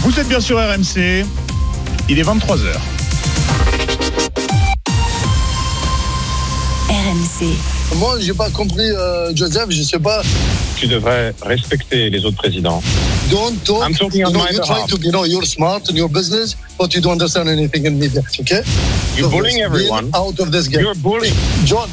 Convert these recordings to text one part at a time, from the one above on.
Vous êtes bien sur RMC, il est 23h. RMC. Moi, j'ai pas compris, Joseph, je sais pas. Tu devrais respecter les autres présidents. Don't talk. I'm talking on my you try behalf. to, you're smart in your business, but you don't understand anything in media, okay? You're bullying everyone. Out of this game. You're bullying. John,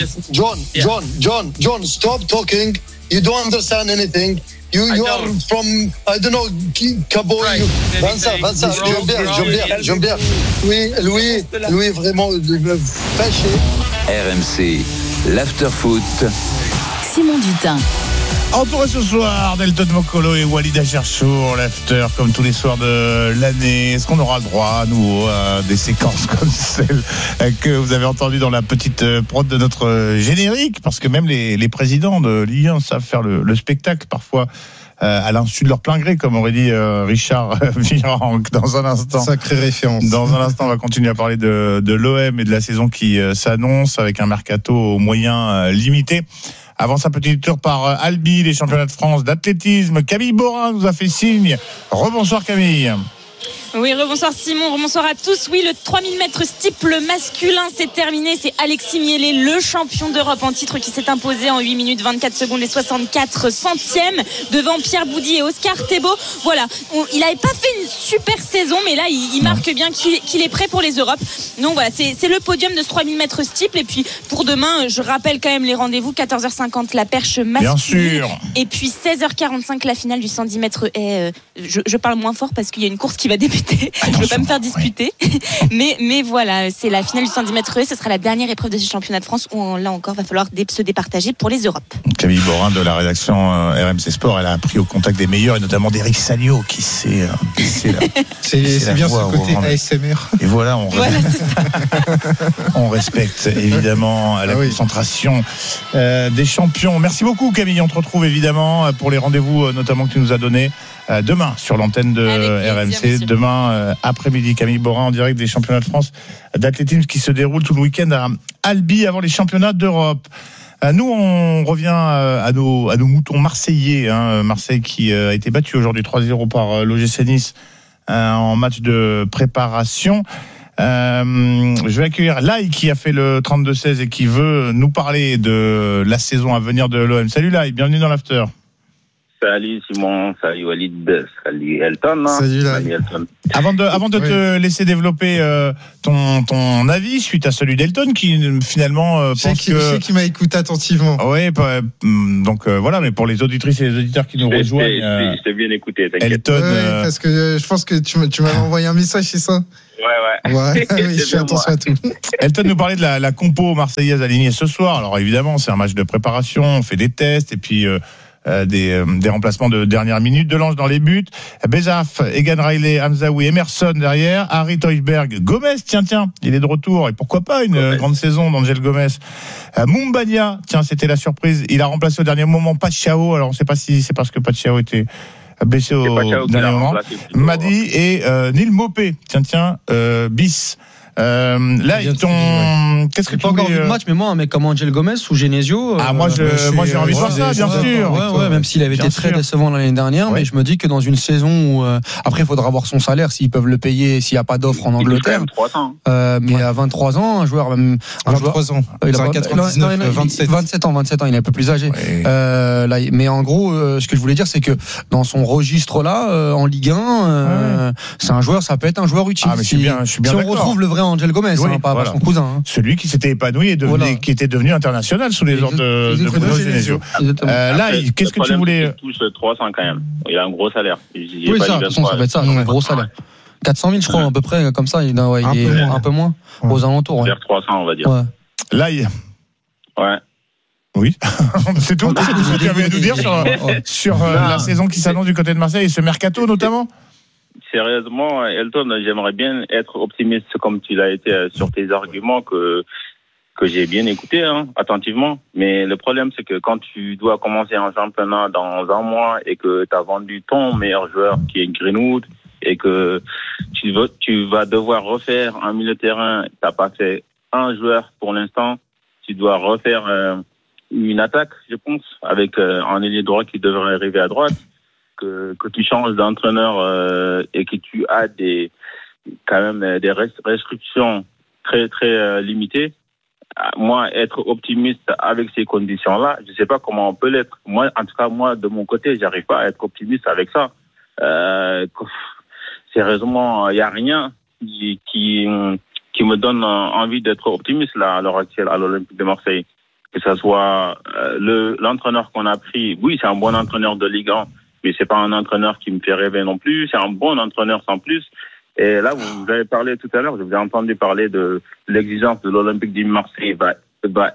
stop talking. You don't understand anything. You are from, I don't know, Cabo. Right. Vincent, j'aime bien. Louis, vraiment, me fait chier. RMC, l'after-foot. Simon Dutin. Entouré ce soir d'Elton Mokolo et Walid Acharchour, l'after comme tous les soirs de l'année. Est-ce qu'on aura le droit à nouveau à des séquences comme celle que vous avez entendues dans la petite prod de notre générique? Parce que même les présidents de Ligue 1 savent faire le spectacle parfois à l'insu de leur plein gré, comme aurait dit Richard Virenque dans un instant. Sacrée référence. Dans un instant, on va continuer à parler de l'OM et de la saison qui s'annonce avec un mercato aux moyens limités. Avant sa petite tour par Albi, les championnats de France d'athlétisme, Camille Borin nous a fait signe. Rebonsoir Camille. Oui, rebonsoir Simon, rebonsoir à tous. Oui, le 3000 mètres steeple masculin, c'est terminé. C'est Alexis Miele, le champion d'Europe en titre, qui s'est imposé en 8 minutes 24 secondes et 64 centièmes devant Pierre Boudy et Oscar Thébault. Voilà, il n'avait pas fait une super saison, mais là, il marque bien qu'il est prêt pour les Europes. Donc voilà, c'est le podium de ce 3000 mètres steeple. Et puis pour demain, je rappelle quand même les rendez-vous, 14h50 la perche masculine. Bien sûr. Et puis 16h45 la finale du 110 mètres haies. Je parle moins fort parce qu'il y a une course qui va débuter. Je ne veux pas me faire disputer, mais voilà, c'est la finale du 110 mètres haies. Ce sera la dernière épreuve de ce championnat de France où là encore va falloir se départager pour les Europes. Camille Borin de la rédaction RMC Sport, elle a pris au contact des meilleurs et notamment d'Eric Salio qui c'est bien ce côté ASMR. Et voilà, on respecte évidemment la concentration des champions. Merci beaucoup Camille, on te retrouve évidemment pour les rendez-vous notamment que tu nous as donnés demain sur l'antenne de RMC, demain après-midi. Camille Borin en direct des championnats de France d'athlétisme qui se déroulent tout le week-end à Albi avant les championnats d'Europe. Nous, on revient à nos moutons marseillais. Marseille qui a été battu aujourd'hui 3-0 par l'OGC Nice en match de préparation. Je vais accueillir Lai qui a fait le 32-16 et qui veut nous parler de la saison à venir de l'OM. Salut Lai, bienvenue dans l'after. Salut Simon, salut Walid, salut Elton. Salut Elton. Avant de te laisser développer ton avis suite à celui d'Elton qui finalement je sais qu'il m'a écouté attentivement. Oui, donc voilà, mais pour les auditrices et les auditeurs qui nous rejoignent, je t'ai bien écouté, t'inquiète. Elton, parce que je pense que tu m'avais envoyé un message, c'est ça? Ouais, oui, je fais attention à tout. Elton nous parlait de la compo marseillaise alignée ce soir. Alors évidemment, c'est un match de préparation, on fait des tests et puis des remplacements de dernière minute. Delange dans les buts, Bezaf, Egan Riley, Hamzaoui, Emerson derrière, Harry Teusberg, Gomez, tiens, il est de retour et pourquoi pas une grande saison d'Angel Gomez. Mumbania, c'était la surprise, il a remplacé au dernier moment Pachiao, alors on ne sait pas si c'est parce que Pachiao était blessé au dernier moment. Madi et Neil Mopé, bis. Là, qu'est-ce que tu pas encore vu le match, mais moi, un mec comme Angel Gomez ou Genesio. Moi, j'ai envie de voir ça, bien sûr. Ouais, même s'il avait été très décevant l'année dernière, mais je me dis que dans une saison où, après, il faudra voir son salaire, s'ils peuvent le payer, s'il n'y a pas d'offre en Angleterre. Mais à 23 ans, un joueur, même. 23 ans. Il a 99, 27 ans, il est un peu plus âgé. Mais en gros, ce que je voulais dire, c'est que dans son registre-là, en Ligue 1, c'est un joueur, ça peut être un joueur utile. Je suis bien si on retrouve le vrai Angel Gomez, pas son cousin. Celui qui s'était épanoui et qui était devenu international sous les ordres de Bruno Genesio. Là, qu'est-ce que tu voulais? Il touche 300 quand même. Il a un gros salaire. Oui, ça va être ça, un gros salaire. 400 000, je crois, à peu près, comme ça. Il est un peu moins, aux alentours. Vers 300, on va dire. Là, ouais. Oui, c'est tout ce que tu avais à nous dire sur la saison qui s'annonce du côté de Marseille et ce mercato notamment. Sérieusement, Elton, j'aimerais bien être optimiste comme tu l'as été sur tes arguments que j'ai bien écouté attentivement. Mais le problème, c'est que quand tu dois commencer un championnat dans un mois et que tu as vendu ton meilleur joueur qui est Greenwood et que tu vas devoir refaire un milieu de terrain, tu n'as pas fait un joueur pour l'instant, tu dois refaire une attaque, je pense, avec un ailier droit qui devrait arriver à droite. que tu changes d'entraîneur et que tu as quand même des restrictions très très limitées. Moi, être optimiste avec ces conditions-là, je ne sais pas comment on peut l'être. Moi, en tout cas, de mon côté, j'arrive pas à être optimiste avec ça. Sérieusement, il n'y a rien qui me donne envie d'être optimiste là à l'heure actuelle à l'Olympique de Marseille. Que ça soit l'entraîneur qu'on a pris, oui, c'est un bon entraîneur de Ligue 1, mais c'est pas un entraîneur qui me fait rêver non plus. C'est un bon entraîneur sans plus. Et là, vous avez parlé tout à l'heure, je vous ai entendu parler de l'exigence de l'Olympique de Marseille va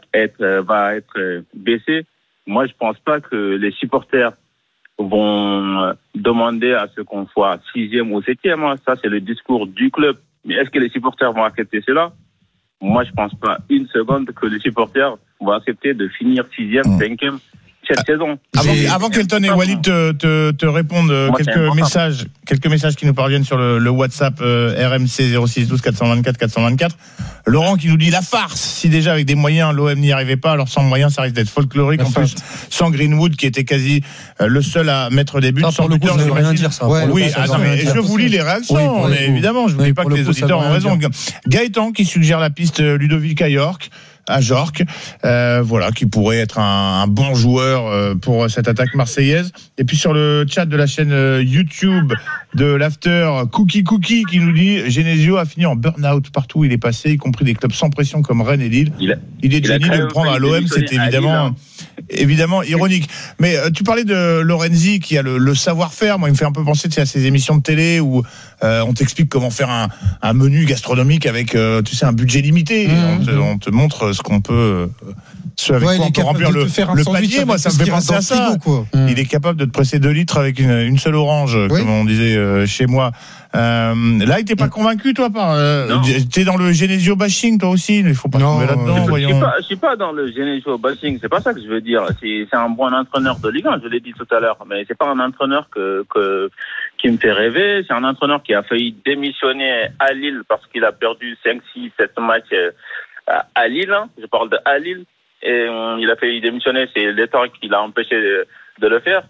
être baissée. Moi, je pense pas que les supporters vont demander à ce qu'on soit 6e ou 7e. Ça, c'est le discours du club. Mais est-ce que les supporters vont accepter cela? Moi, je pense pas une seconde que les supporters vont accepter de finir 6e, 5e cette saison. Avant qu'Elton et Walid te répondent, quelques messages qui nous parviennent sur le WhatsApp RMC 06 12 424 424. Laurent qui nous dit la farce. Si déjà avec des moyens l'OM n'y arrivait pas, alors sans moyens ça risque d'être folklorique. En plus, sans Greenwood qui était quasi le seul à mettre des buts. Sans le coup, ça veut rien dire ça. Oui, je vous lis les réactions. Mais évidemment, je ne vous dis pas que les auditeurs ont raison. Gaëtan qui suggère la piste Ludovic à Jorque, voilà, qui pourrait être un bon joueur pour cette attaque marseillaise. Et puis sur le chat de la chaîne YouTube de l'After, Cookie qui nous dit Genesio a fini en burn-out partout où il est passé, y compris des clubs sans pression comme Rennes et Lille. L'idée de Gianni de le prendre à l'OM, c'est évidemment ironique. Mais tu parlais de Lorenzi qui a le savoir-faire. Moi, il me fait un peu penser à ces émissions de télé où on t'explique comment faire un menu gastronomique avec un budget limité. On te montre ce qu'on peut avec quoi on peut remplir le panier. Moi, ça me fait penser à ça. Il est capable de te presser 2 litres avec une seule orange, comme on disait chez moi. Là, il n'était pas convaincu, toi, t'es dans le Genesio bashing, toi aussi. Il faut pas tomber là-dedans. Je suis pas dans le Genesio bashing. C'est pas ça que je veux dire. C'est un bon entraîneur de Ligue 1, je l'ai dit tout à l'heure. Mais c'est pas un entraîneur qui me fait rêver. C'est un entraîneur qui a failli démissionner à Lille parce qu'il a perdu 5, 6, 7 matchs à Lille. Je parle de à Lille. Et il a failli démissionner. C'est l'État qui l'a empêché de le faire.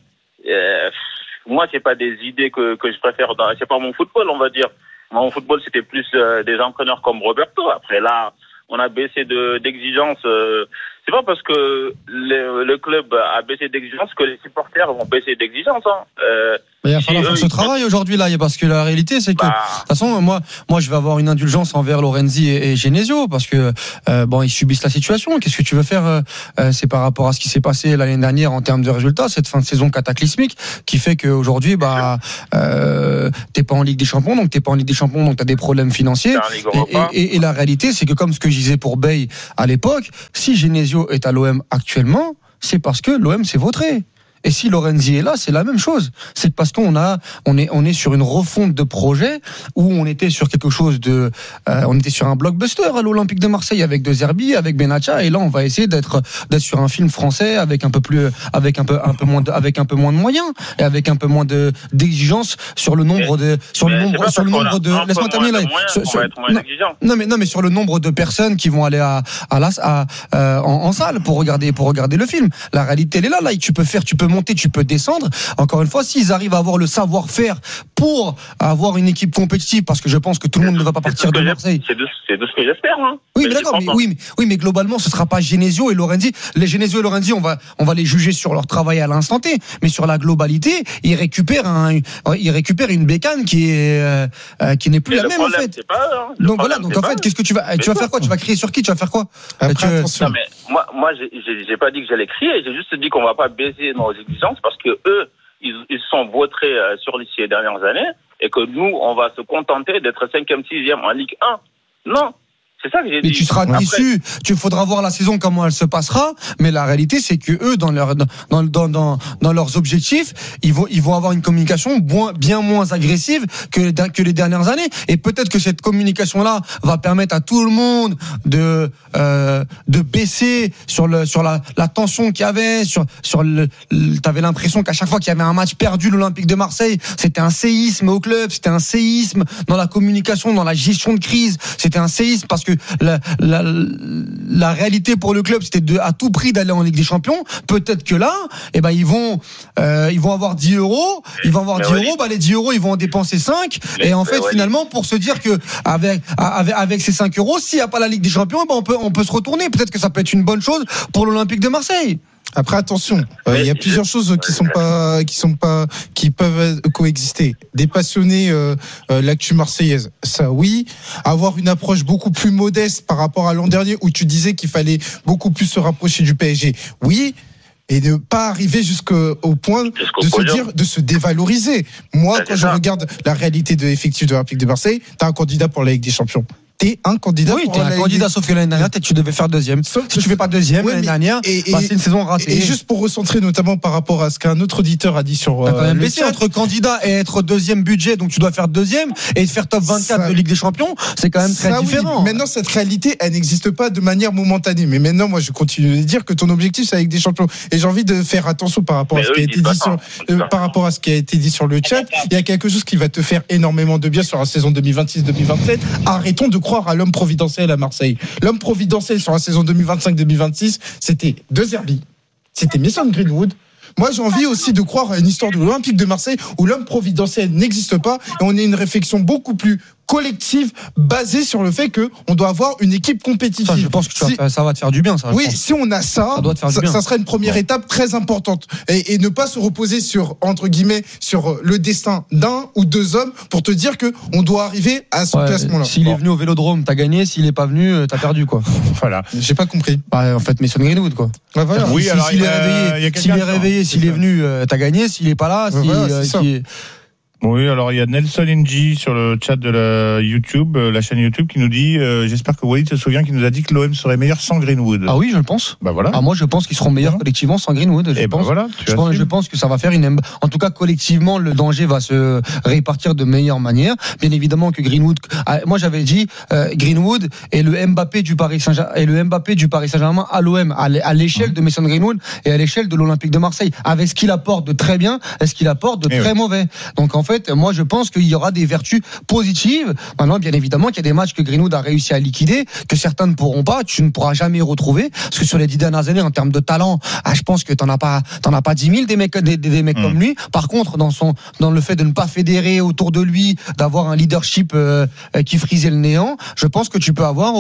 Moi, c'est pas des idées que je préfère. C'est pas mon football, on va dire. Mon football, c'était plus des entraîneurs comme Roberto. Après, là, on a baissé d'exigence. C'est pas parce que le club a baissé d'exigence que les supporters vont baisser d'exigence. Il va falloir faire ce travail aujourd'hui là, parce que la réalité c'est que de toute façon moi je vais avoir une indulgence envers Lorenzi et Genesio parce que ils subissent la situation. Qu'est-ce que tu veux faire? C'est par rapport à ce qui s'est passé l'année dernière en termes de résultats, cette fin de saison cataclysmique qui fait qu'aujourd'hui t'es pas en Ligue des Champions, donc t'as des problèmes financiers et la réalité c'est que comme ce que je disais pour Bey à l'époque, si Genesio est à l'OM actuellement, c'est parce que l'OM s'est vautré. Et si Lorenzi est là, c'est la même chose. C'est parce qu'on est sur une refonte de projet où on était sur quelque chose on était sur un blockbuster à l'Olympique de Marseille avec De Zerbi, avec Benatia, et là on va essayer d'être sur un film français avec un peu moins de moyens et avec un peu moins d'exigence sur le nombre de laisse-moi terminer là. Non mais sur le nombre de personnes qui vont aller en salle pour regarder le film. La réalité elle est là, tu peux monter, tu peux descendre. Encore une fois, s'ils arrivent à avoir le savoir-faire pour avoir une équipe compétitive, parce que je pense que tout le monde ne va pas partir de Marseille. C'est de ce que j'espère. Oui, mais d'accord. Mais globalement, ce sera pas Genesio et Lorenzi. Les Genesio et Lorenzi, on va les juger sur leur travail à l'instant T. Mais sur la globalité, ils récupèrent une bécane qui n'est plus la même en fait. Donc voilà. Donc en fait, qu'est-ce que tu vas faire quoi? Tu vas crier sur qui? Tu vas faire quoi? Non mais moi, j'ai pas dit que j'allais crier. J'ai juste dit qu'on va pas baisser nos exigences parce que eux, ils sont vautrés sur ces dernières années et que nous, on va se contenter d'être 5e, 6e en Ligue 1. Non. C'est ça que j'ai dit. Mais tu seras déçu. Tu faudra voir la saison comment elle se passera. Mais la réalité, c'est que eux, dans leurs objectifs, ils vont avoir une communication bien moins agressive que les dernières années. Et peut-être que cette communication-là va permettre à tout le monde de baisser sur la tension qu'il y avait. T'avais l'impression qu'à chaque fois qu'il y avait un match perdu, l'Olympique de Marseille, c'était un séisme au club, c'était un séisme dans la communication, dans la gestion de crise. C'était un séisme parce que que la réalité pour le club, c'était à tout prix d'aller en Ligue des Champions. Peut-être que là, ils vont avoir 10 €. Ils vont avoir 10 €. Les 10 €, ils vont en dépenser 5. Et en fait, finalement, pour se dire que avec ces 5 €, s'il n'y a pas la Ligue des Champions, on peut se retourner. Peut-être que ça peut être une bonne chose pour l'Olympique de Marseille. Après, attention, il y a plusieurs choses qui peuvent coexister. Des passionnés, l'actu marseillaise, ça oui. Avoir une approche beaucoup plus modeste par rapport à l'an dernier où tu disais qu'il fallait beaucoup plus se rapprocher du PSG, oui. Et ne pas arriver jusqu'au point de se dévaloriser. Moi, quand je regarde la réalité de l'effectif de l'Olympique de Marseille, t'as un candidat pour la Ligue des Champions. T'es un candidat. Oui, t'es un candidat, sauf que l'année dernière, tu devais faire deuxième. Si tu fais pas deuxième l'année dernière, c'est une saison ratée. Et juste pour recentrer, notamment par rapport à ce qu'un autre auditeur a dit sur. T'as quand même baissé entre candidat et être deuxième budget, donc tu dois faire deuxième et faire top 24 de Ligue des Champions, c'est quand même très différent. Oui. Maintenant, cette réalité, elle n'existe pas de manière momentanée. Mais maintenant, moi, je continue de dire que ton objectif, c'est la Ligue des Champions. Et j'ai envie de faire attention par rapport à ce qui a été dit par rapport à ce qui a été dit sur le chat. Il y a quelque chose qui va te faire énormément de bien sur la saison 2026-2027. Arrêtons de croire à l'homme providentiel à Marseille. L'homme providentiel sur la saison 2025-2026, c'était De Zerbi, c'était Mason Greenwood. Moi, j'ai envie aussi de croire à une histoire de l'Olympique de Marseille où l'homme providentiel n'existe pas et on a une réflexion beaucoup plus collective basée sur le fait qu'on doit avoir une équipe compétitive. Ça, je pense que ça va te faire du bien. Ça, si on a ça sera une première étape très importante et ne pas se reposer sur, entre guillemets, sur le destin d'un ou deux hommes pour te dire qu'on doit arriver à ce classement-là. S'il est venu au Vélodrome, t'as gagné. S'il est pas venu, t'as perdu, quoi. Voilà. J'ai pas compris. En fait, Mason Greenwood, quoi. Voilà. Oui, alors s'il est réveillé, s'il est venu, t'as gagné. S'il est pas là, Oui, alors il y a Nelson Ng sur le chat de la chaîne YouTube qui nous dit j'espère que Walid se souvient qu'il nous a dit que l'OM serait meilleur sans Greenwood. Ah oui, je le pense. Bah voilà. Moi je pense qu'ils seront meilleurs collectivement sans Greenwood. Je pense que ça va faire en tout cas collectivement le danger va se répartir de meilleure manière. Bien évidemment que Greenwood, moi j'avais dit Greenwood et le Mbappé du Paris Saint-Germain à l'OM à l'échelle de Mason Greenwood et à l'échelle de l'Olympique de Marseille avec ce qu'il apporte de très bien et ce qu'il apporte de très mauvais. Donc en fait, moi je pense qu'il y aura des vertus positives. Maintenant, bien évidemment qu'il y a des matchs que Greenwood a réussi à liquider, que certains ne pourront pas, tu ne pourras jamais retrouver, parce que sur les 10 dernières années, en termes de talent, je pense que t'en as pas 10 000 des mecs comme lui. Par contre, dans le fait de ne pas fédérer autour de lui, d'avoir un leadership qui frisait le néant, je pense que tu peux avoir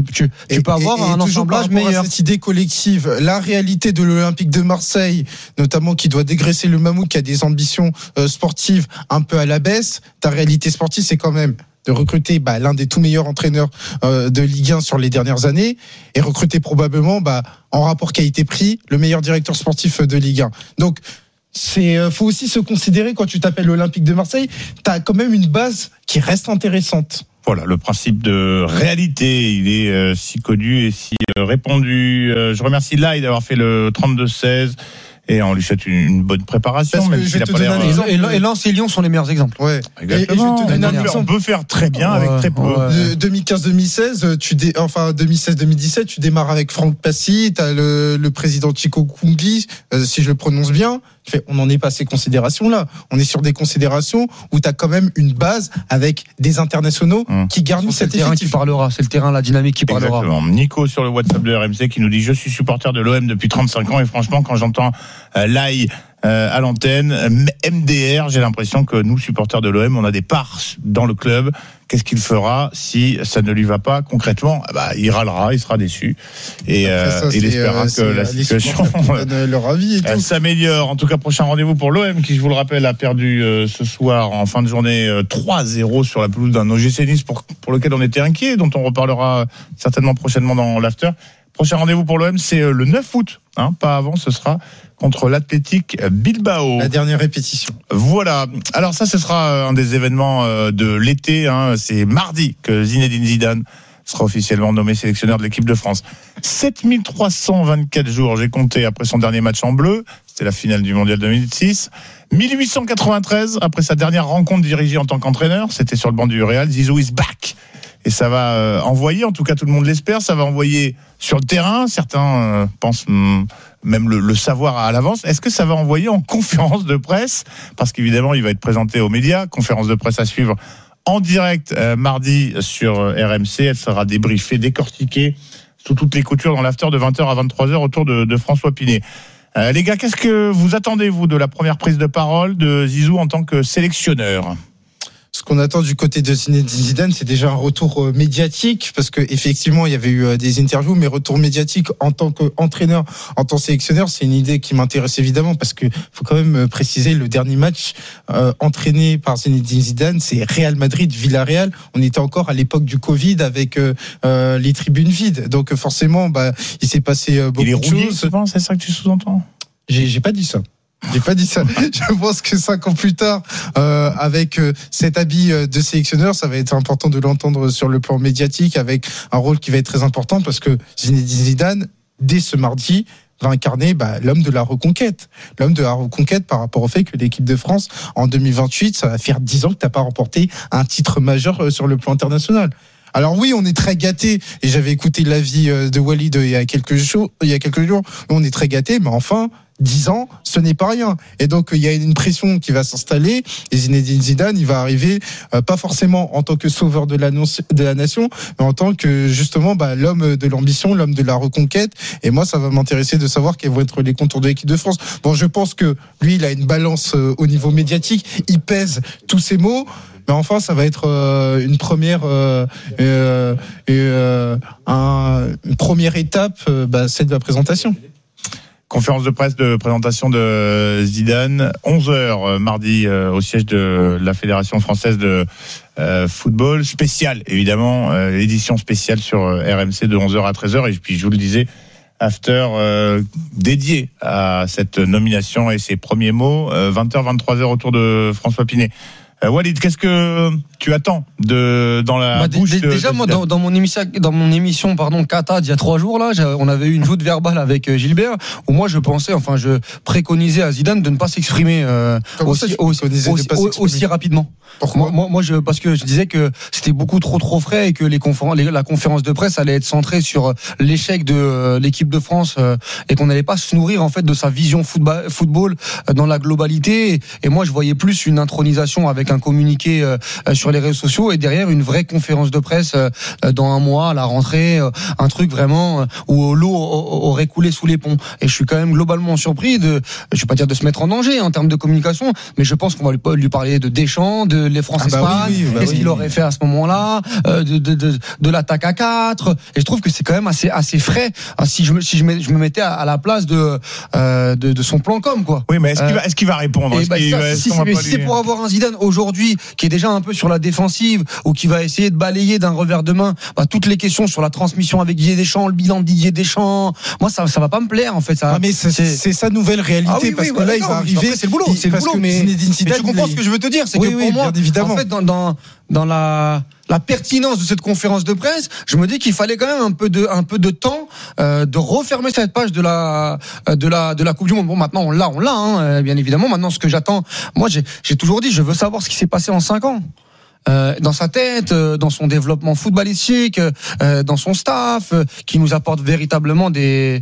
un ensemblage meilleur. Cette idée collective, la réalité de l'Olympique de Marseille, notamment qui doit dégraisser le mammouth, qui a des ambitions sportives un peu à la baisse, ta réalité sportive, c'est quand même de recruter l'un des tout meilleurs entraîneurs de Ligue 1 sur les dernières années et recruter probablement en rapport qualité-prix le meilleur directeur sportif de Ligue 1. Donc faut aussi se considérer quand tu t'appelles l'Olympique de Marseille, t'as quand même une base qui reste intéressante. Voilà, le principe de réalité, il est si connu et si répandu. Je remercie Lai d'avoir fait le 32-16. Et on lui souhaite une bonne préparation. Parce même que s'il a pas l'air. Et Lens et Lyon sont les meilleurs exemples. Ouais. Exactement. Et je te donne un exemple. On peut faire très bien avec très peu. 2015-2016, 2016-2017, tu démarres avec Franck Passy, t'as le président Chico Kungli, si je le prononce bien. On n'en est pas à ces considérations-là. On est sur des considérations où tu as quand même une base avec des internationaux qui garnissent cet effectif. C'est le terrain, la dynamique qui parlera. Exactement. Nico sur le WhatsApp de RMC qui nous dit: je suis supporter de l'OM depuis 35 ans et franchement, quand j'entends Lai à l'antenne, MDR, j'ai l'impression que nous, supporters de l'OM, on a des parts dans le club. Qu'est-ce qu'il fera si ça ne lui va pas concrètement? Il râlera, il sera déçu et il espérera que la situation leur avis et s'améliore. En tout cas, prochain rendez-vous pour l'OM qui, je vous le rappelle, a perdu ce soir en fin de journée 3-0 sur la pelouse d'un OGC Nice pour lequel on était inquiet, dont on reparlera certainement prochainement dans l'after. Prochain rendez-vous pour l'OM, c'est le 9 août, pas avant, ce sera contre l'Athletic Bilbao. La dernière répétition. Voilà. Alors ça, ce sera un des événements de l'été. C'est mardi que Zinedine Zidane sera officiellement nommé sélectionneur de l'équipe de France. 7324 jours, j'ai compté, après son dernier match en bleu. C'était la finale du Mondial 2006. 1893, après sa dernière rencontre dirigée en tant qu'entraîneur. C'était sur le banc du Real. Zizou is back. Et ça va envoyer, en tout cas tout le monde l'espère, ça va envoyer sur le terrain. Certains pensent même le savoir à l'avance. Est-ce que ça va envoyer en conférence de presse? Parce qu'évidemment, il va être présenté aux médias. Conférence de presse à suivre en direct mardi sur RMC. Elle sera débriefée, décortiquée sous toutes les coutures dans l'after de 20h à 23h autour de François Pinet. Les gars, qu'est-ce que vous attendez, vous, de la première prise de parole de Zizou en tant que sélectionneur ? Ce qu'on attend du côté de Zinedine Zidane, c'est déjà un retour médiatique, parce que effectivement, il y avait eu des interviews, mais retour médiatique en tant qu'entraîneur, en tant que sélectionneur, c'est une idée qui m'intéresse évidemment, parce que faut quand même préciser, le dernier match entraîné par Zinedine Zidane, c'est Real Madrid-Villarreal. On était encore à l'époque du Covid avec les tribunes vides, donc forcément, il s'est passé beaucoup de choses. C'est ça que tu sous-entends ? J'ai pas dit ça. J'ai pas dit ça. Je pense que 5 ans plus tard, avec cet habit de sélectionneur, ça va être important de l'entendre sur le plan médiatique, avec un rôle qui va être très important, parce que Zinedine Zidane, dès ce mardi, va incarner l'homme de la reconquête. L'homme de la reconquête par rapport au fait que l'équipe de France, en 2028, ça va faire 10 ans que t'as pas remporté un titre majeur sur le plan international. Alors oui, on est très gâtés, et j'avais écouté l'avis de Walid il y a quelques jours, on est très gâtés, mais enfin, 10 ans, ce n'est pas rien. Et donc, il y a une pression qui va s'installer, et Zinedine Zidane, il va arriver, pas forcément en tant que sauveur de la nation, mais en tant que, justement, l'homme de l'ambition, l'homme de la reconquête. Et moi, ça va m'intéresser de savoir quels vont être les contours de l'équipe de France. Bon, je pense que lui, il a une balance au niveau médiatique, il pèse tous ces mots. Mais enfin, ça va être une première étape, celle de la présentation. Conférence de presse de présentation de Zidane, 11h mardi au siège de la Fédération française de football. Spécial, évidemment, édition spéciale sur RMC de 11h à 13h. Et puis, je vous le disais, after dédié à cette nomination et ses premiers mots, 20h, 23h autour de François Pinet. Walid, qu'est-ce que tu attends dans la bouche déjà moi dans mon émission Kata d'il y a 3 jours là, on avait eu une joute verbale avec Gilbert où moi je préconisais à Zidane de ne pas s'exprimer aussi rapidement. Pourquoi ? Moi parce que je disais que c'était beaucoup trop frais et que la conférence de presse allait être centrée sur l'échec de l'équipe de France et qu'on n'allait pas se nourrir en fait de sa vision football dans la globalité, et moi je voyais plus une intronisation avec un communiqué sur les réseaux sociaux et derrière une vraie conférence de presse dans un mois à la rentrée, un truc vraiment où l'eau aurait coulé sous les ponts. Et je suis quand même globalement surpris je vais pas dire de se mettre en danger en termes de communication, mais je pense qu'on va lui parler de Deschamps, de les France-Espagne, qu'est-ce qu'il aurait fait à ce moment-là, de l'attaque à 4, et je trouve que c'est quand même assez frais si je me mettais à la place de son plan com, quoi. Oui, mais est-ce qu'il va répondre? Si c'est pour avoir un Zidane aujourd'hui qui est déjà un peu sur la défensive ou qui va essayer de balayer d'un revers de main toutes les questions sur la transmission avec Didier Deschamps, le bilan de Didier Deschamps, moi ça va pas me plaire en fait. Mais c'est sa nouvelle réalité, parce que là il va arriver. C'est le boulot, mais tu comprends ce que je veux te dire, c'est que pour moi, en fait, dans la pertinence de cette conférence de presse, je me dis qu'il fallait quand même un peu de temps de refermer cette page de la Coupe du Monde. Bon, maintenant on l'a, bien évidemment. Maintenant, ce que j'attends, moi j'ai toujours dit, je veux savoir ce qui s'est passé en 5 ans. Dans sa tête, dans son développement footballistique, dans son staff, qui nous apporte véritablement de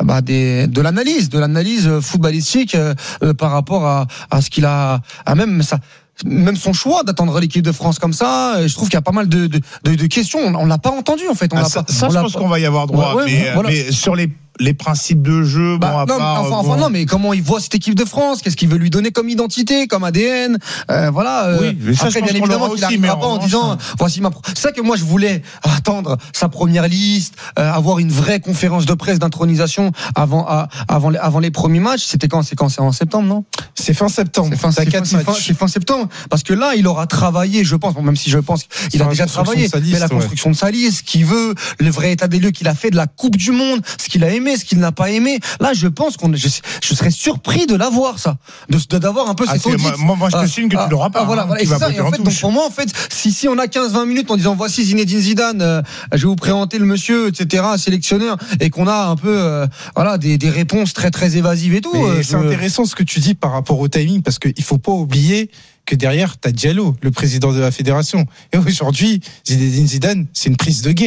l'analyse footballistique par rapport à ce qu'il a, même son choix d'attendre l'équipe de France comme ça. Je trouve qu'il y a pas mal de questions. On l'a pas entendu en fait. Je pense qu'on va y avoir droit. Mais sur les principes de jeu, non, mais comment il voit cette équipe de France, qu'est-ce qu'il veut lui donner comme identité, comme ADN, Oui, mais ça, après, bien évidemment, qu'il n'arrivera pas en disant, voici c'est ça que moi je voulais attendre sa première liste, avoir une vraie conférence de presse d'intronisation avant les premiers matchs. C'était quand? C'est en septembre, non? C'est fin septembre. C'est fin septembre, parce que là, il aura travaillé, je pense, même si je pense qu'il a déjà travaillé, mais la construction de sa liste, ce qu'il veut, le vrai état des lieux qu'il a fait de la Coupe du Monde, ce qu'il a aimé, ce qu'il n'a pas aimé. Là, je pense je serais surpris de l'avoir, ça, d'avoir un peu cette audit. Moi, je te signe que tu l'auras pas. Et c'est ça. Et en fait, donc pour moi, en fait, si on a 15-20 minutes en disant voici Zinedine Zidane, je vais vous présenter le monsieur, etc., sélectionneur, et qu'on a un peu, des réponses très très évasives et tout. C'est intéressant ce que tu dis par rapport au timing, parce qu'il faut pas oublier que derrière, t'as Diallo, le président de la fédération. Et aujourd'hui, Zinedine Zidane, c'est une prise de guerre.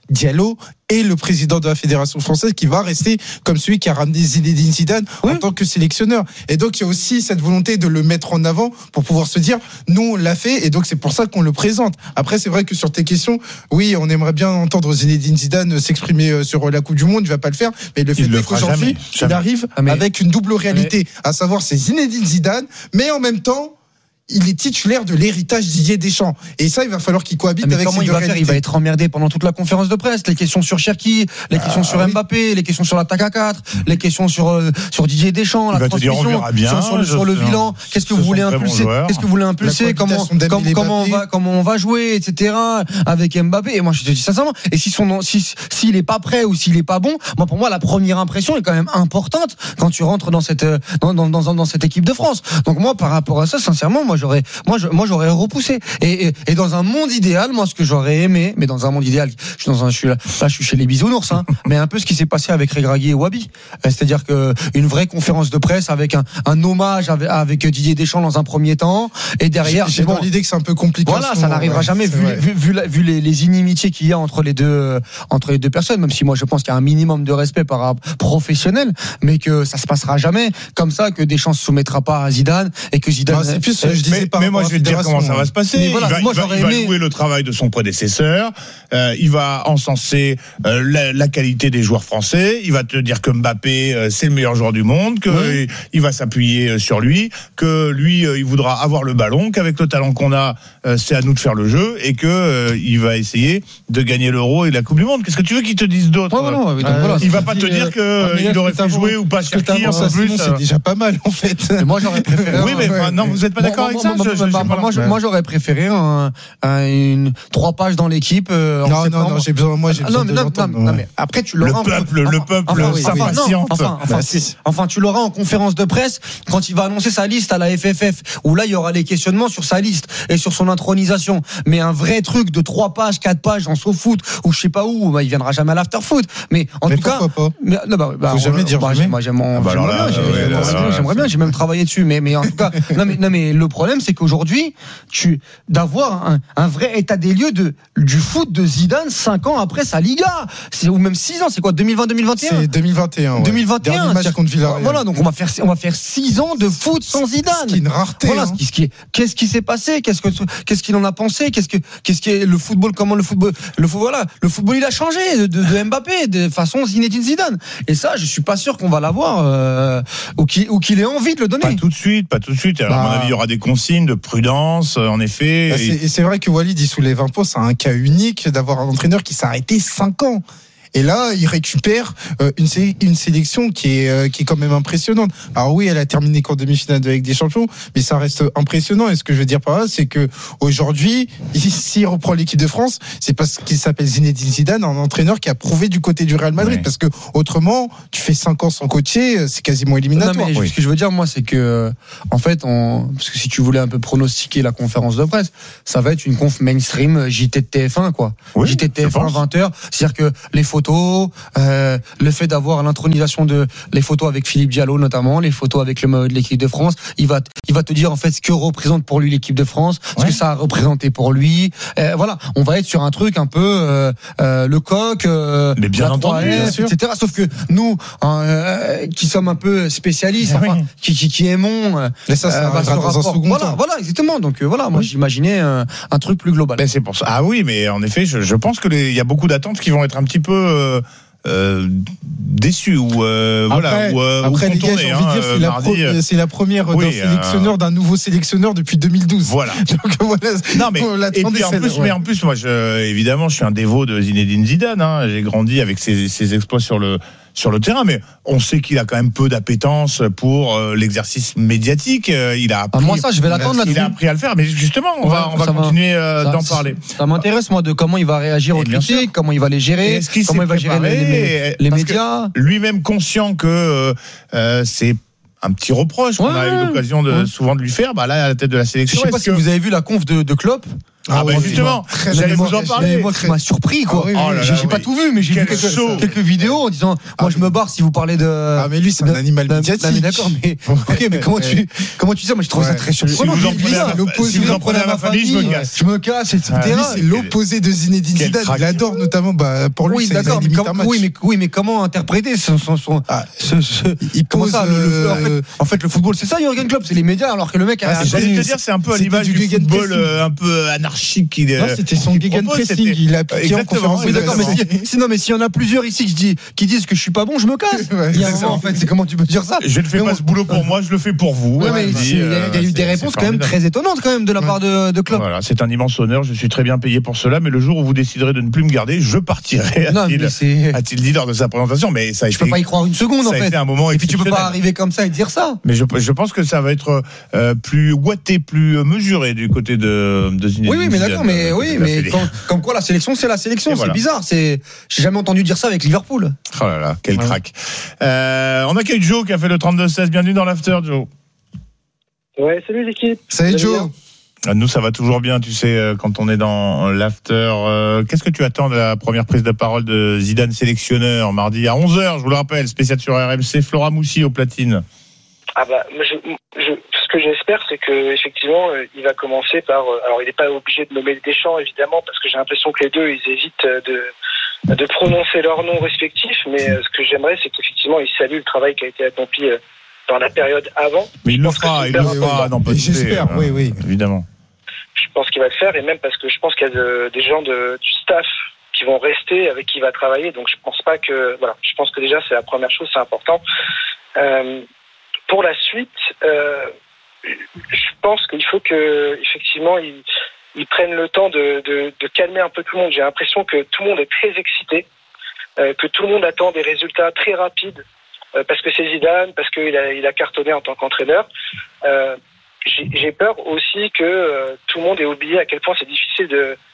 Diallo et le président de la fédération française qui va rester comme celui qui a ramené Zinedine Zidane en tant que sélectionneur. Et donc il y a aussi cette volonté de le mettre en avant pour pouvoir se dire nous on l'a fait et donc c'est pour ça qu'on le présente. Après c'est vrai que sur tes questions, oui on aimerait bien entendre Zinedine Zidane s'exprimer sur la Coupe du Monde, il va pas le faire, mais le fait est qu'aujourd'hui il arrive avec une double réalité, à savoir c'est Zinedine Zidane, mais en même temps il est titulaire de l'héritage Didier Deschamps. Et ça, il va falloir qu'il cohabite avec comment il va faire ? Il va être emmerdé pendant toute la conférence de presse. Les questions sur Cherki, les questions sur Mbappé, les questions sur l'attaque à 4, les questions sur Didier Deschamps, la transmission, sur le bilan. Qu'est-ce que vous voulez impulser ? Qu'est-ce que vous voulez impulser ? Comment on va jouer, etc. avec Mbappé. Et moi, je te dis sincèrement, et s'il est pas prêt ou s'il est pas bon, pour moi, la première impression est quand même importante quand tu rentres dans cette équipe de France. Donc moi, par rapport à ça, sincèrement, j'aurais repoussé. Et dans un monde idéal, moi, ce que j'aurais aimé, mais dans un monde idéal, je suis chez les bisounours, mais un peu ce qui s'est passé avec Regragui et Wabi. C'est-à-dire une vraie conférence de presse avec un hommage avec Didier Deschamps dans un premier temps, et derrière. J'ai dans l'idée que c'est un peu compliqué. Voilà, ça n'arrivera jamais, vu les inimitiés qu'il y a entre les deux personnes, même si moi je pense qu'il y a un minimum de respect par rapport professionnel, mais que ça se passera jamais comme ça, que Deschamps se soumettra pas à Zidane, et que Zidane. Mais moi je vais te dire comment ça va se passer. Il va jouer le travail de son prédécesseur, il va encenser la qualité des joueurs français, il va te dire que Mbappé c'est le meilleur joueur du monde, que il va s'appuyer sur lui, que lui il voudra avoir le ballon, qu'avec le talent qu'on a c'est à nous de faire le jeu, et que il va essayer de gagner l'Euro et la Coupe du Monde. Qu'est-ce que tu veux qu'il te dise d'autre? Il va pas te dire qu'il aurait fait jouer ou pas Cherki en plus. C'est déjà pas mal en fait. Moi j'aurais préféré. Oui, mais non, vous êtes pas d'accord avec ça? Moi j'aurais préféré 3 pages dans l'équipe. Non, j'ai besoin de l'entendre. Non, mais après tu l'auras. Le peuple s'impatiente. Enfin, tu l'auras en conférence de presse quand il va annoncer sa liste à la FFF, où là il y aura les questionnements sur sa liste et sur son intronisation. Mais un vrai truc de 3 pages, 4 pages en SoFoot ou je sais pas où, il viendra jamais à l'afterfoot. Mais en tout cas, faut jamais dire jamais. Moi j'aimerais bien, j'ai même travaillé dessus. Mais en tout cas, non mais le problème c'est qu'aujourd'hui, d'avoir un vrai état des lieux du foot de Zidane 5 ans après sa Liga, ou même 6 ans, c'est quoi, 2020-2021? C'est 2021. Ouais. 2021. Dernier match contre Villarreal. Voilà, donc on va faire 6 ans de foot sans Zidane. Ce qui est une rareté. Voilà, qu'est-ce qui s'est passé? Qu'est-ce qu'il en a pensé? Qu'est-ce qui est le football? Comment le football il a changé de Mbappé, de façon Zinedine Zidane. Et ça, je suis pas sûr qu'on va l'avoir ou qu'il ait envie de le donner. Pas tout de suite. Alors, à mon avis, il y aura des consignes de prudence, en effet. Et c'est vrai que Walid, il soulève un point, c'est un cas unique d'avoir un entraîneur qui s'est arrêté 5 ans. Et là, il récupère une sélection qui est quand même impressionnante. Alors oui, elle a terminé qu'en demi-finale de Ligue des Champions, mais ça reste impressionnant. Et ce que je veux dire par là, c'est que aujourd'hui, s'il reprend l'équipe de France, c'est parce qu'il s'appelle Zinedine Zidane, un entraîneur qui a prouvé du côté du Real Madrid. Oui. Parce que autrement, tu fais 5 ans sans coacher, c'est quasiment éliminatoire. Non, mais ce que je veux dire, moi, c'est que en fait, parce que si tu voulais un peu pronostiquer la conférence de presse, ça va être une conf mainstream JT de TF1, quoi. Oui, JT de TF1 20h, c'est-à-dire que les photos, le fait d'avoir l'intronisation les photos avec Philippe Diallo notamment, les photos avec le maillot de l'équipe de France, il va te dire en fait ce que représente pour lui l'équipe de France, ce que ça a représenté pour lui. Voilà, on va être sur un truc un peu le coq, mais bien entendu, bien sûr. etc. Sauf que nous, qui sommes un peu spécialistes, qui aimons, mais ça arrivera dans un second temps. Voilà, exactement. Donc moi j'imaginais un truc plus global. Mais c'est pour ça. Ah oui, mais en effet, je pense que il y a beaucoup d'attentes qui vont être un petit peu déçu ou après, les gars, j'ai envie de dire, c'est la première d'un sélectionneur, d'un nouveau sélectionneur depuis 2012. Voilà. Donc voilà. Non mais en plus, moi, évidemment, je suis un dévot de Zinedine Zidane. J'ai grandi avec ses exploits sur le terrain, mais on sait qu'il a quand même peu d'appétence pour l'exercice médiatique. Il a appris, moi ça, je vais l'attendre. Il a appris à le faire, mais justement, on va continuer d'en parler. Ça m'intéresse, moi, de comment il va réagir aux critiques, comment il va les gérer, comment il va gérer les médias. Lui-même conscient que c'est un petit reproche qu'on a eu l'occasion souvent de lui faire. Là, à la tête de la sélection. Je sais pas si vous avez vu la conf de Klopp. Justement, j'allais vous en parler. Moi, ça m'a surpris, quoi. J'ai pas tout vu, mais j'ai vu quelques vidéos en disant, moi, je me barre si vous parlez de. Ah, mais lui, c'est un animal médiatique. Mais d'accord, mais comment tu dis ça? Moi, je trouve ça très surprenant. Si vous en prenez à ma famille, je me casse, etc. C'est l'opposé de Zinedine Zidane. Il adore notamment, pour lui, c'est limite un match. Oui, mais comment interpréter comment ça? En fait, le football, c'est ça, Jürgen Klopp, c'est les médias, alors que le mec a. J'allais te dire, c'est un peu à l'image du football un peu anarchique. C'était son gegenpressing. Il a appliqué en conférence. Oui, d'accord, mais s'il y en a plusieurs ici qui disent que je suis pas bon, je me casse. Il y a un moment, en fait, c'est comment tu peux dire ça? Je ne fais pas ce boulot pour moi, je le fais pour vous. Il y a eu des réponses quand même très étonnantes quand même de la part de Klopp. Voilà, c'est un immense honneur, je suis très bien payé pour cela, mais le jour où vous déciderez de ne plus me garder, je partirai, a-t-il dit lors de sa présentation. Mais ça a été, je peux pas y croire une seconde, en fait. Un moment et puis tu peux pas arriver comme ça et dire ça. Mais je pense que ça va être plus ouaté, plus mesuré du côté de Zinedine. Oui, mais d'accord, mais comme quoi la sélection, c'est la sélection. C'est bizarre. J'ai jamais entendu dire ça avec Liverpool. Oh là là, quel crack. On accueille Joe qui a fait le 32-16. Bienvenue dans l'after, Joe. Ouais, salut l'équipe. Salut Joe. Nous, ça va toujours bien, tu sais, quand on est dans l'after. Qu'est-ce que tu attends de la première prise de parole de Zidane sélectionneur mardi à 11h, je vous le rappelle, spécial sur RMC, Flora Moussi au platine. Ce que j'espère, c'est que effectivement, il va commencer par. Alors, il n'est pas obligé de nommer Deschamps, évidemment, parce que j'ai l'impression que les deux, ils évitent de prononcer leurs noms respectifs. Mais ce que j'aimerais, c'est qu'effectivement, il salue le travail qui a été accompli dans la période avant. Mais il le fera, non pas. J'espère, oui, évidemment. Je pense qu'il va le faire, et même parce que je pense qu'il y a des gens du staff qui vont rester, avec qui il va travailler. Donc je pense pas que. Voilà, je pense que déjà c'est la première chose, c'est important. Pour la suite, je pense qu'il faut que effectivement ils prennent le temps de calmer un peu tout le monde. J'ai l'impression que tout le monde est très excité, que tout le monde attend des résultats très rapides. Parce que c'est Zidane, parce qu'il a cartonné en tant qu'entraîneur. J'ai peur aussi que tout le monde ait oublié à quel point c'est difficile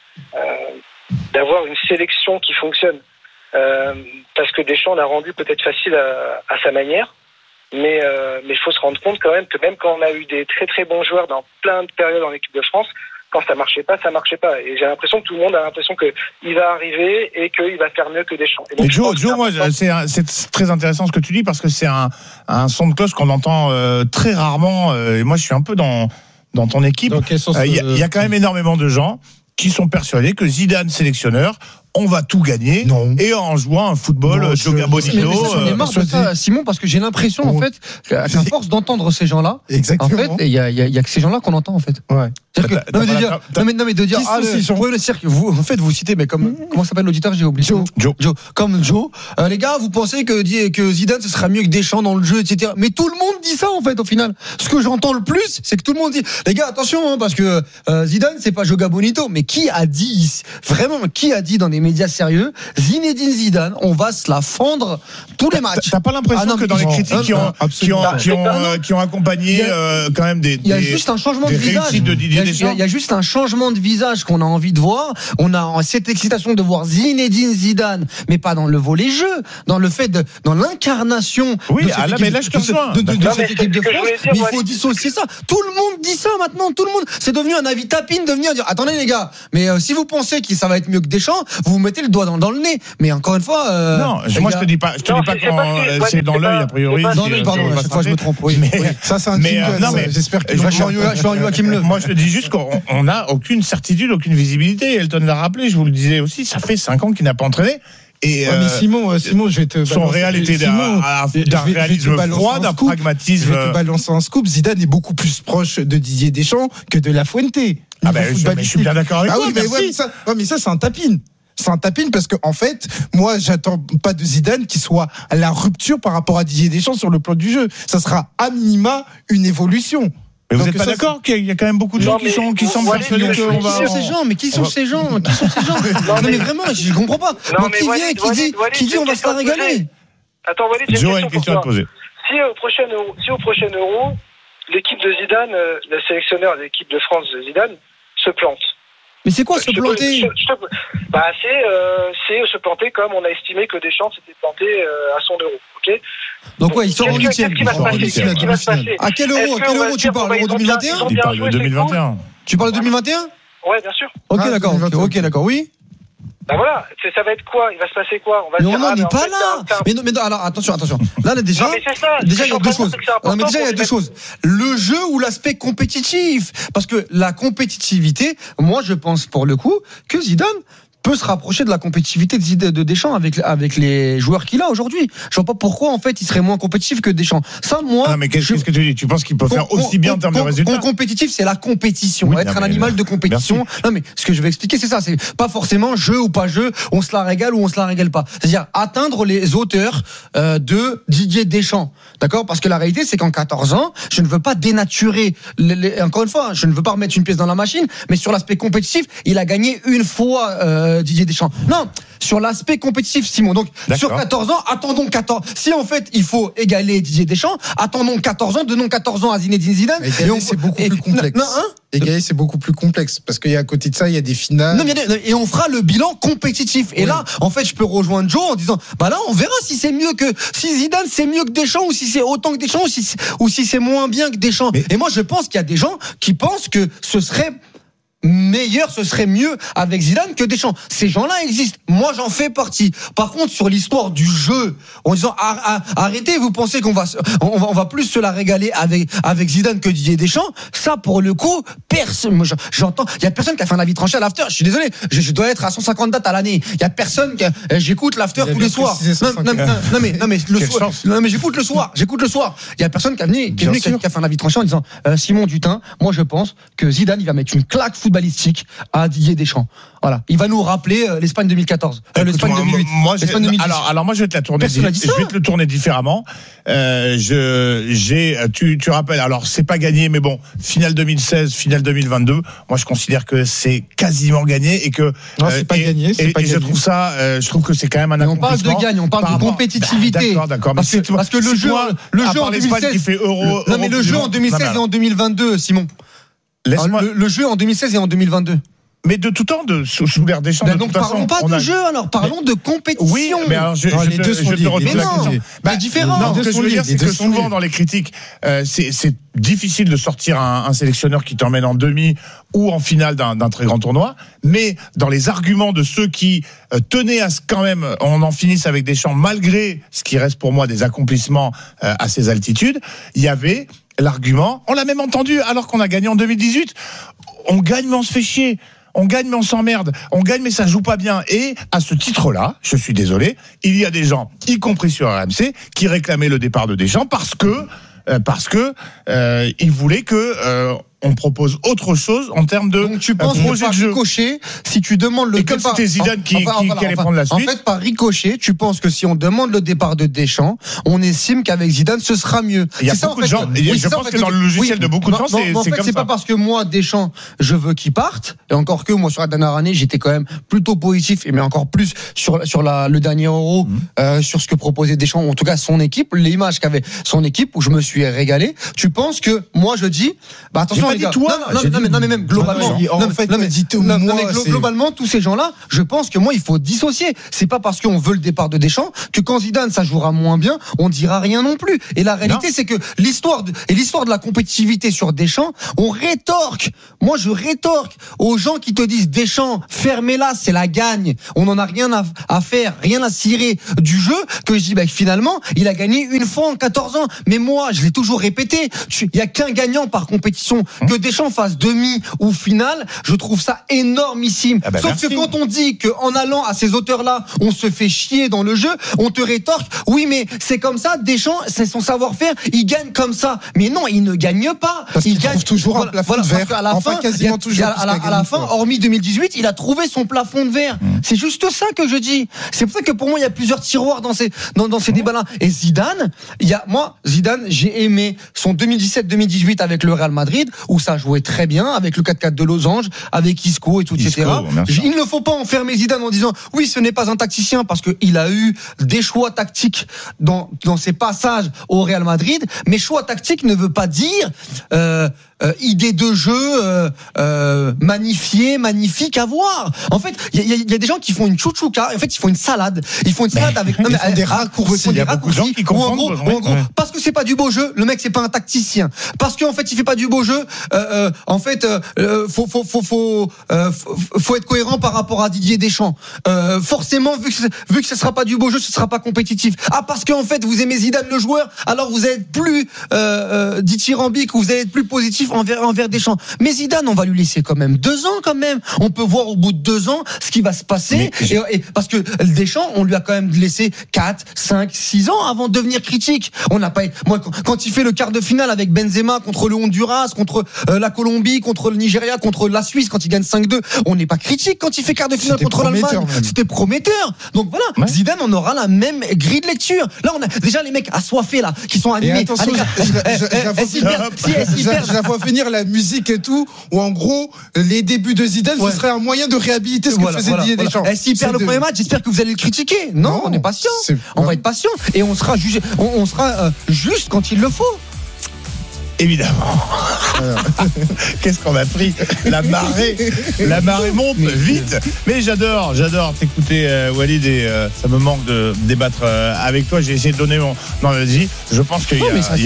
d'avoir une sélection qui fonctionne. Parce que Deschamps l'a rendu peut-être facile à sa manière. Mais il faut se rendre compte quand même que même quand on a eu des très très bons joueurs dans plein de périodes en équipe de France, quand ça marchait pas. Et j'ai l'impression que tout le monde a l'impression qu'il va arriver et qu'il va faire mieux que Deschamps. Et Joe, moi, c'est très intéressant ce que tu dis, parce que c'est un son de cloche qu'on entend très rarement. Et moi, je suis un peu dans ton équipe. Il y a quand même énormément de gens qui sont persuadés que Zidane, sélectionneur, on va tout gagner. Non. Et en jouant un football Joga Bonito. On est marre de ça, Simon, parce que j'ai l'impression, en fait, qu'à force d'entendre ces gens-là, en fait, il y a que ces gens-là qu'on entend, en fait. Ouais. C'est-à-dire que, mais de dire, le cirque, vous, en fait, vous citez, mais comment s'appelle l'auditeur, j'ai oublié. Joe. Comme Joe. Les gars, vous pensez que Zidane, ce sera mieux que Deschamps dans le jeu, etc. Mais tout le monde dit ça, en fait, au final. Ce que j'entends le plus, c'est que tout le monde dit, les gars, attention, parce que Zidane, c'est pas Joga Bonito. Mais qui a dit dans les médias sérieux, Zinedine Zidane, on va se la fendre tous les matchs? T'as pas l'impression que dans les critiques qui ont accompagné quand même il y a juste un changement de visage. Il y a juste un changement de visage qu'on a envie de voir. On a cette excitation de voir Zinedine Zidane, mais pas dans le volet jeu, dans le fait dans l'incarnation. Oui, mais là je te rejoins de cette équipe de France. Mais il faut dissocier ça. Tout le monde dit ça maintenant. Tout le monde, c'est devenu un avis tapine de venir dire, attendez les gars, mais si vous pensez que ça va être mieux que Deschamps, vous mettez le doigt dans le nez. Mais encore une fois, non, moi je te dis pas quand c'est dans l'œil a priori. Dans l'œil, pardon, à chaque fois je me trompe. Oui, ça c'est un jingle. Non, mais j'espère que je suis en Joachim Le. Moi je te dis juste qu'on n'a aucune certitude, aucune visibilité. Elton l'a rappelé, je vous le disais aussi, ça fait 5 ans qu'il n'a pas entraîné. Et mais Simon, je vais te son réalité d'un réalisme froid, d'un pragmatisme. Je vais te balancer un scoop. Zidane est beaucoup plus proche de Didier Deschamps que de La Fuente. Je suis bien d'accord avec toi. Mais ça c'est un tapine. C'est un tapine parce que en fait, moi, j'attends pas de Zidane qui soit à la rupture par rapport à Didier Deschamps sur le plan du jeu. Ça sera à minima une évolution. Mais vous n'êtes pas d'accord qu'il y a quand même beaucoup de gens qui sont persuadés qu'on va. Qui sont ces gens Non mais vraiment, je comprends pas. Qui dit on va se la régaler. Attends, Walid, j'ai une question à te poser. Si au prochain Euro, l'équipe de Zidane, le sélectionneur de l'équipe de France de Zidane, se plante. Mais c'est quoi se planter? C'est se planter comme on a estimé que Deschamps s'était planté à son Euro. Ok. Donc ouais, il sort en huitième. Qu'est-ce qui va se passer? À quel Euro tu parles? L'Euro 2021? Il parle de 2021. Tu parles de 2021? Ouais, bien sûr. Ok, d'accord, oui. Ben voilà, ça va être quoi? Il va se passer quoi? On va mais on n'est pas là. Mais alors attention. Là déjà, il y a deux choses. Non, mais déjà il y a deux choses. Le jeu ou l'aspect compétitif, parce que la compétitivité, moi je pense pour le coup que Zidane peut se rapprocher de la compétitivité de Deschamps avec les joueurs qu'il a aujourd'hui. Je vois pas pourquoi en fait il serait moins compétitif que Deschamps. Ça moi. Ah mais qu'est-ce que tu dis? Tu penses qu'il peut faire aussi bien en termes de résultats? Compétitif, c'est la compétition. Oui, être un animal de compétition. Merci. Non mais ce que je vais expliquer c'est ça, c'est pas forcément jeu ou pas jeu, on se la régale ou on se la régale pas. C'est-à-dire atteindre les hauteurs de Didier Deschamps. D'accord? Parce que la réalité c'est qu'en 14 ans, je ne veux pas dénaturer encore une fois, je ne veux pas remettre une pièce dans la machine, mais sur l'aspect compétitif, il a gagné une fois Didier Deschamps. Non, sur l'aspect compétitif, Simon. Donc, sur 14 ans, attendons 14. Si en fait, il faut égaler Didier Deschamps, attendons 14 ans, donnons 14 ans à Zinedine Zidane. Égaler, c'est beaucoup plus complexe. Égaler, c'est beaucoup plus complexe. Parce qu'à côté de ça, il y a des finales. Non, et on fera le bilan compétitif. Et là, en fait, je peux rejoindre Joe en disant, bah là, on verra si c'est mieux que, si Zidane, c'est mieux que Deschamps, ou si c'est autant que Deschamps, ou si c'est moins bien que Deschamps. Et moi, je pense qu'il y a des gens qui pensent que ce serait mieux avec Zidane que Deschamps. Ces gens-là existent. Moi, j'en fais partie. Par contre, sur l'histoire du jeu, en disant arrêtez, vous pensez qu'on va plus se la régaler avec Zidane que Didier Deschamps. Ça, pour le coup, personne. J'entends. Il y a personne qui a fait un avis tranché à l'after. Je suis désolé. Je dois être à 150 dates à l'année. Il y a personne j'écoute l'after tous les soirs. Non mais le soir. Non mais j'écoute le soir. Il y a personne qui a fait un avis tranché en disant Simon Dutin. Moi, je pense que Zidane, il va mettre une claque footballistique à Didier Deschamps. Voilà, il va nous rappeler l'Espagne 2014, l'Espagne 2008, l'Espagne 2010. Alors moi je vais te la tourner. Je vais te le tourner différemment. Tu rappelles. Alors c'est pas gagné, mais bon, finale 2016, finale 2022. Moi je considère que c'est quasiment gagné et que non, c'est pas gagné. Je trouve ça. Je trouve que c'est quand même un accomplissement. On parle de gagne, on parle de compétitivité. D'accord. Parce que le jeu en 2016, qui fait Euro. Non mais le jeu en 2016 et en 2022, Simon. Le jeu en 2016 et en 2022. Mais de tout temps, sous l'ère Deschamps. Donc parlons pas de jeu, alors parlons de compétition. Oui, mais alors les deux sont liés. C'est différent. Non, ce que je veux dire, c'est que souvent dans les critiques, c'est difficile de sortir un sélectionneur qui t'emmène en demi ou en finale d'un très grand tournoi. Mais dans les arguments de ceux qui tenaient à ce quand même, on en finisse avec Deschamps malgré ce qui reste pour moi des accomplissements à ces altitudes, il y avait l'argument, on l'a même entendu alors qu'on a gagné en 2018, on gagne mais on se fait chier. On gagne mais on s'emmerde, on gagne mais ça joue pas bien. Et à ce titre-là, je suis désolé, il y a des gens, y compris sur RMC, qui réclamaient le départ de Deschamps parce que ils voulaient que on propose autre chose en termes de donc tu penses projet de jeu. Ricochet, si tu demandes le départ, comme c'était Zidane qui allait prendre la suite. En fait, par ricochet, tu penses que si on demande le départ de Deschamps, on estime qu'avec Zidane, ce sera mieux. Il y a beaucoup de gens. Je pense que dans le logiciel de beaucoup de gens, c'est comme ça. C'est pas parce que moi, Deschamps, je veux qu'il parte. Et encore que moi, sur la dernière année, j'étais quand même plutôt positif, mais encore plus sur le dernier Euro, sur ce que proposait Deschamps, ou en tout cas son équipe, l'image qu'avait son équipe, où je me suis régalé. Tu penses que moi, je dis, bah attention. Non, mais même globalement, globalement, tous ces gens-là, je pense que moi, il faut dissocier. C'est pas parce qu'on veut le départ de Deschamps que quand Zidane, ça jouera moins bien, on dira rien non plus. Et la réalité, c'est que l'histoire de la compétitivité sur Deschamps, on rétorque. Moi, je rétorque aux gens qui te disent Deschamps, fermez-la, c'est la gagne. On n'en a rien à faire, rien à cirer du jeu. Que je dis, finalement, il a gagné une fois en 14 ans. Mais moi, je l'ai toujours répété. Il y a qu'un gagnant par compétition. Que Deschamps fasse demi ou finale, je trouve ça énormissime. Sauf que quand on dit qu'en allant à ces hauteurs-là, on se fait chier dans le jeu, on te rétorque, oui mais c'est comme ça, Deschamps, c'est son savoir-faire, il gagne comme ça. Mais non, il ne gagne pas. Il gagne toujours un plafond de verre. Parce qu'à la fin, quasiment toujours. À la fin, hormis 2018, il a trouvé son plafond de verre. C'est juste ça que je dis. C'est pour ça que pour moi, il y a plusieurs tiroirs dans ces débats-là. Et Zidane, Zidane, j'ai aimé son 2017-2018 avec le Real Madrid, où ça jouait très bien, avec le 4-4 de Losange, avec Isco et tout, etc. Il ne faut pas enfermer Zidane en disant oui, ce n'est pas un tacticien, parce qu'il a eu des choix tactiques dans ses passages au Real Madrid, mais choix tactique ne veut pas dire idée de jeu magnifique à voir. En fait, il y a des gens qui font une chouchouka. En fait, ils font une salade. Ils font une salade avec des raccourcis. Il y a beaucoup de gens qui confondent. En gros, parce que c'est pas du beau jeu, le mec c'est pas un tacticien. Parce qu'en fait, il fait pas du beau jeu. En fait, faut être cohérent par rapport à Didier Deschamps. Forcément, vu que ce sera pas du beau jeu, ce sera pas compétitif. Ah, parce qu'en fait, vous aimez Zidane le joueur, alors vous allez être plus dithyrambique, ou vous allez être plus positif envers Deschamps. Mais Zidane, on va lui laisser quand même 2 ans quand même. On peut voir au bout de 2 ans ce qui va se passer. Et parce que Deschamps, on lui a quand même laissé 4, 5, 6 ans avant de devenir critique. On n'a pas. Moi, quand il fait le quart de finale avec Benzema contre le Honduras, contre la Colombie, contre le Nigeria, contre la Suisse, quand il gagne 5-2, on n'est pas critique quand il fait quart de finale contre l'Allemagne. C'était prometteur. Donc voilà, Zidane, on aura la même grille de lecture. Là, on a déjà les mecs assoiffés là, qui sont animés. Attention, je la vois finir la musique et tout, où en gros, les débuts de Zidane, ce serait un moyen de réhabiliter ce que faisait Didier Deschamps. S'il perd le premier match, j'espère que vous allez le critiquer. Non, on est patient. On va être patient et on sera jugé. On sera juste quand il le faut. Évidemment. Qu'est-ce qu'on a pris? La marée monte vite. Mais j'adore t'écouter, Walid, et ça me manque de débattre avec toi. J'ai essayé de donner mon avis. Je pense que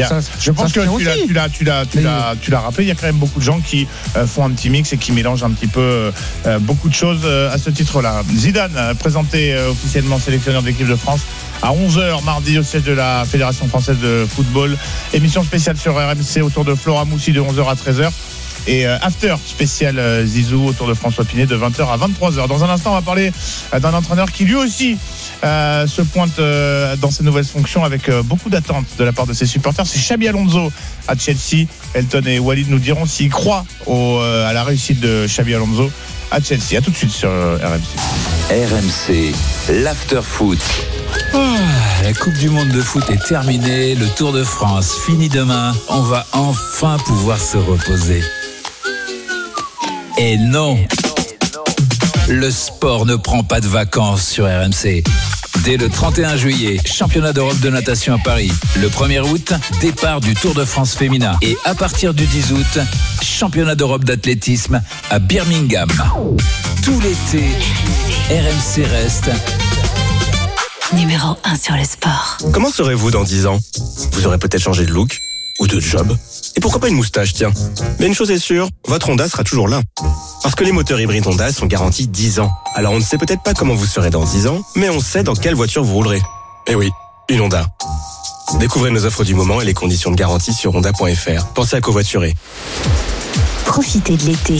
tu l'as rappelé. Il y a quand même beaucoup de gens qui font un petit mix et qui mélangent un petit peu beaucoup de choses à ce titre-là. Zidane, présenté officiellement sélectionneur de l'équipe de France à 11h mardi au siège de la Fédération française de football. Émission spéciale sur RMC autour de Flora Moussi de 11h à 13h. Et after spécial Zizou autour de François Pinet de 20h à 23h. Dans un instant, on va parler d'un entraîneur qui lui aussi se pointe dans ses nouvelles fonctions avec beaucoup d'attentes de la part de ses supporters. C'est Xabi Alonso à Chelsea. Elton et Walid nous diront s'ils croient à la réussite de Xabi Alonso à Chelsea. À tout de suite sur RMC. RMC, l'after foot. La Coupe du Monde de foot est terminée, le Tour de France fini demain, on va enfin pouvoir se reposer. Et non, le sport ne prend pas de vacances sur RMC. Dès le 31 juillet, championnat d'Europe de natation à Paris. Le 1er août, départ du Tour de France féminin. Et à partir du 10 août, championnat d'Europe d'athlétisme à Birmingham. Tout l'été, RMC reste numéro 1 sur le sport. Comment serez-vous dans 10 ans? Vous aurez peut-être changé de look ou de job. Et pourquoi pas une moustache, tiens. Mais une chose est sûre, votre Honda sera toujours là. Parce que les moteurs hybrides Honda sont garantis 10 ans. Alors on ne sait peut-être pas comment vous serez dans 10 ans, mais on sait dans quelle voiture vous roulerez. Eh oui, une Honda. Découvrez nos offres du moment et les conditions de garantie sur honda.fr. Pensez à covoiturer. Profitez de l'été